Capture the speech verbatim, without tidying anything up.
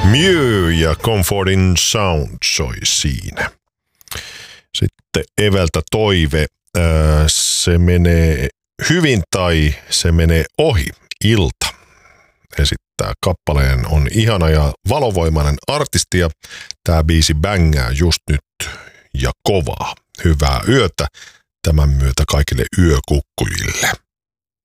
Mew ja Comforting Sound soi siinä. Sitten Eveltä toive. Se menee hyvin tai se menee ohi. Ilta esittää kappaleen, on ihana ja valovoimainen artisti ja tää biisi bängää just nyt ja kovaa. Hyvää yötä tämän myötä kaikille yökukkujille.